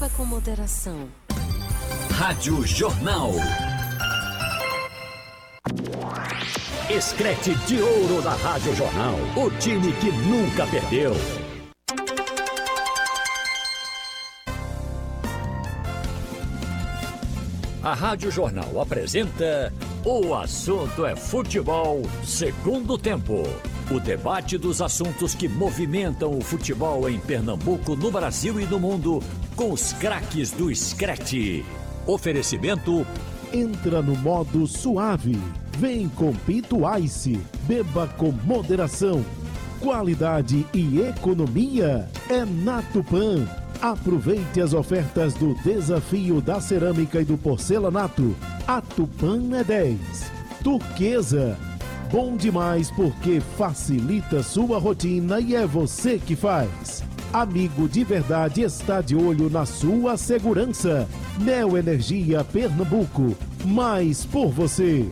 Beba com moderação. Rádio Jornal. Escrete de ouro da Rádio Jornal. O time que nunca perdeu. A Rádio Jornal apresenta O Assunto é Futebol, segundo tempo. O debate dos assuntos que movimentam o futebol em Pernambuco, no Brasil e no mundo, com os craques do Screte. Oferecimento: entra no modo suave. Vem com Pito Ice. Beba com moderação. Qualidade e economia é na Tupã. Aproveite as ofertas do Desafio da Cerâmica e do Porcelanato. A Tupã é 10. Turquesa. Bom demais porque facilita sua rotina e é você que faz. Amigo de verdade está de olho na sua segurança. Neo Energia Pernambuco. Mais por você.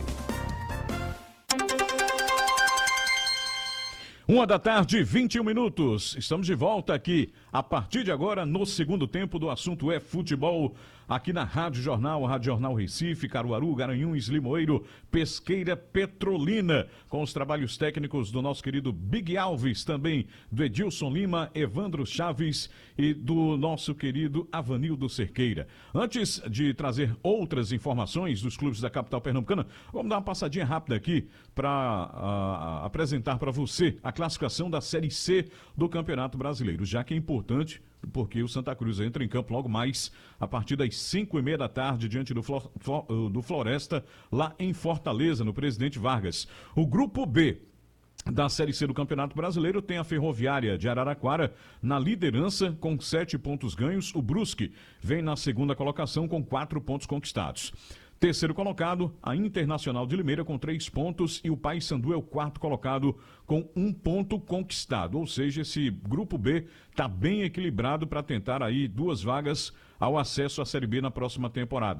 1h21. Estamos de volta aqui, a partir de agora, no segundo tempo do Assunto é Futebol, aqui na Rádio Jornal, Rádio Jornal Recife, Caruaru, Garanhuns, Limoeiro, Pesqueira, Petrolina, com os trabalhos técnicos do nosso querido Big Alves, também do Edilson Lima, Evandro Chaves e do nosso querido Avanildo Cerqueira. Antes de trazer outras informações dos clubes da capital pernambucana, vamos dar uma passadinha rápida aqui para apresentar para você a classificação da Série C do Campeonato Brasileiro, já que é importante porque o Santa Cruz entra em campo logo mais a partir das 5h30 da tarde diante do Floresta, lá em Fortaleza, no Presidente Vargas. O Grupo B da Série C do Campeonato Brasileiro tem a Ferroviária de Araraquara na liderança com 7 pontos ganhos. O Brusque vem na segunda colocação com 4 pontos conquistados. Terceiro colocado, a Internacional de Limeira com 3 pontos e o Paysandu é o quarto colocado com 1 ponto conquistado. Ou seja, esse Grupo B está bem equilibrado para tentar aí 2 vagas ao acesso à Série B na próxima temporada.